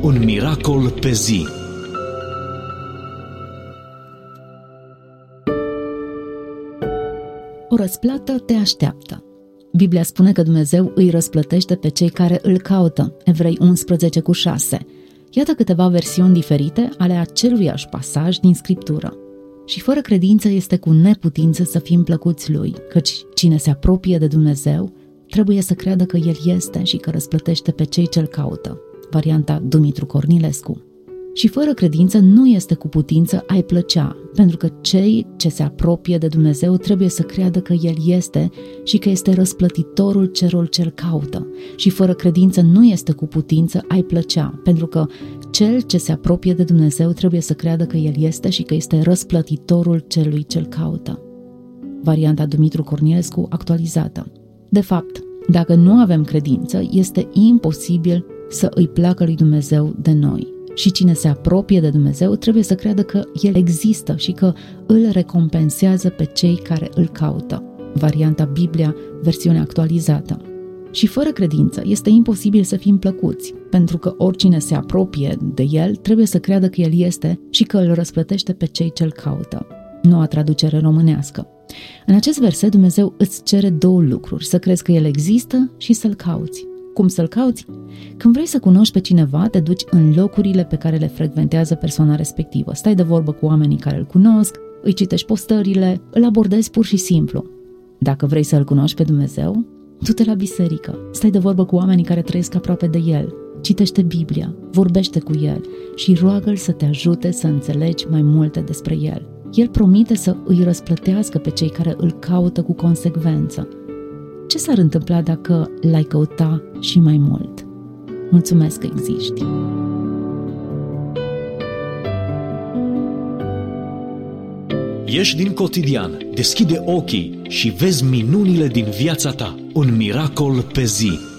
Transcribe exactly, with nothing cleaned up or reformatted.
Un miracol pe zi. O răsplată te așteaptă. Biblia spune că Dumnezeu îi răsplătește pe cei care îl caută. Evrei unsprezece cu șase. Iată câteva versiuni diferite ale aceluiași pasaj din Scriptură. Și fără credință este cu neputință să fim plăcuți Lui, căci cine se apropie de Dumnezeu trebuie să creadă că El este și că răsplătește pe cei ce-L caută. Varianta Dumitru Cornilescu. Și fără credință nu este cu putință a-i plăcea, pentru că cei ce se apropie de Dumnezeu trebuie să creadă că El este și că este răsplătitorul celor ce-L caută. Și fără credință nu este cu putință a-i plăcea, pentru că cel ce se apropie de Dumnezeu trebuie să creadă că El este și că este răsplătitorul celui ce-L caută. Varianta Dumitru Cornilescu actualizată. De fapt, dacă nu avem credință, este imposibil să îi placă lui Dumnezeu de noi. Și cine se apropie de Dumnezeu trebuie să creadă că El există și că îl recompensează pe cei care îl caută. Varianta Biblia, versiunea actualizată. Și fără credință este imposibil să fim plăcuți, pentru că oricine se apropie de El trebuie să creadă că El este și că îl răsplătește pe cei ce îl caută. Noua traducere românească. În acest verset Dumnezeu îți cere două lucruri, să crezi că El există și să-L cauți. Cum să-L cauți? Când vrei să cunoști pe cineva, te duci în locurile pe care le frecventează persoana respectivă. Stai de vorbă cu oamenii care îl cunosc, îi citești postările, îl abordezi pur și simplu. Dacă vrei să-L cunoști pe Dumnezeu, du-te la biserică, stai de vorbă cu oamenii care trăiesc aproape de El, citește Biblia, vorbește cu El și roagă-L să te ajute să înțelegi mai multe despre El. El promite să îi răsplătească pe cei care îl caută cu consecvență. Ce s-ar întâmpla dacă l-ai căuta și mai mult? Mulțumesc că existi! Ieși din cotidian, deschide ochii și vezi minunile din viața ta. Un miracol pe zi.